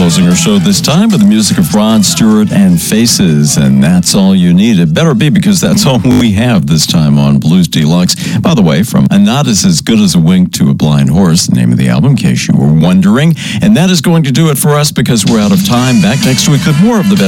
closing our show this time with the music of Rod Stewart and Faces, and that's all you need. It better be, because that's all we have this time on Blues Deluxe. By the way, from A Nod is as Good as a Wink to a Blind Horse, the name of the album, in case you were wondering. And that is going to do it for us, because we're out of time. Back next week with more of the best